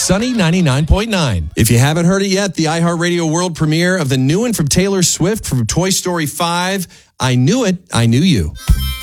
Sunny 99.9. If you haven't heard it yet, the iHeartRadio world premiere of the new one from Taylor Swift from Toy Story 5, I Knew It, I Knew You.